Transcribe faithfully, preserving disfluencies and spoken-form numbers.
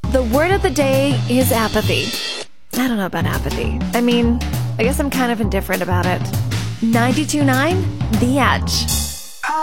The word of the day is apathy. I don't know about apathy. I mean, I guess I'm kind of indifferent about it. ninety-two point nine The Edge.